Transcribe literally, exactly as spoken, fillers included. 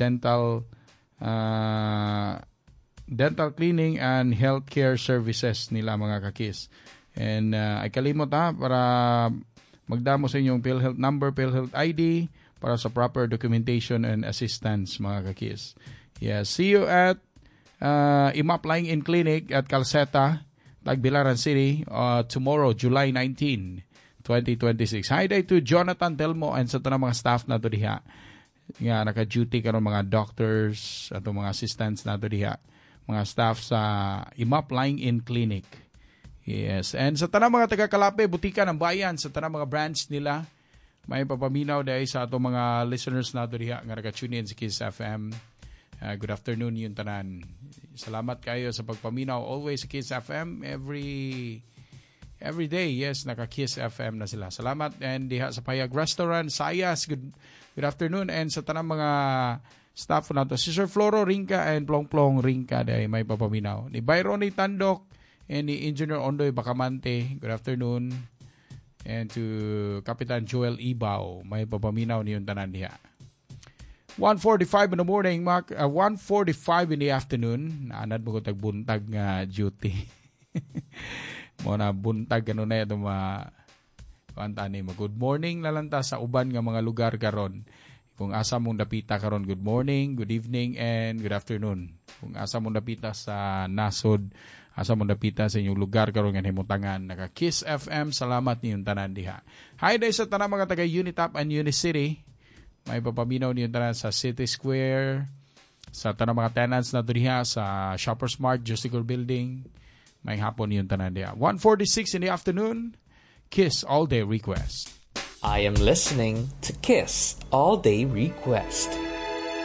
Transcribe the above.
dental uh, dental cleaning and healthcare services nila mga kakis. And uh, ay kalimot ha, para magdamo sa inyong PhilHealth number, PhilHealth I D, para sa proper documentation and assistance mga kakis. Yeah, see you at uh, Imap Lying-in Clinic at Calceta, Tagbilaran City, uh, tomorrow, July nineteenth, twenty twenty-six. Hi day to Jonathan Telmo and sa ito na mga staff na ito diha. Nga, naka-duty karon mga doctors at mga assistants na ito diha. Mga staff sa Imap Lying-in Clinic. Yes. And sa tanang mga taga-Kalape, butika ng bayan, sa tanang mga branch nila, may papaminaw dahil sa itong mga listeners na ito diha nga naka-tune in sa Kiss F M. Uh, good afternoon yung tanan. Salamat kayo sa pagpaminaw. Always sa Kiss F M every every day. Yes, naka-Kiss F M na sila. Salamat. And diha sa Payag Restaurant, Sayas, good, good afternoon. And sa tanang mga staff na ito, si Sir Floro Rinca and Plong Plong Rinca dahil may papaminaw. Ni Byron Tandok and ni Engineer Ondoy Bacamante, good afternoon. And to Kapitan Joel Ibaw, may papaminaw niyong tanan diha. one forty-five in the morning, Mark, uh, one forty-five in the afternoon. Naanad mo ko tagbuntag nga duty. Mo na buntag ano na ito mga kantani mo. Good morning lalanta sa uban nga mga lugar karon. Kung asa mong dapita karon, good morning, good evening, and good afternoon. Kung asa mong dapita sa nasod, asa mong dapita sa inyong lugar karon nga himutangan, naka Kiss F M, salamat niyong tanan diha. Hi day sa tanan mga taga Unitap and Unicity. May papaminaw niyong tanan sa City Square, sa tanan mga tenants na diha sa Shoppers Mart, Justicar Building. May hapon niyong tanan diha. one forty-six in the afternoon, Kiss All Day Request. I am listening to Kiss All Day Request.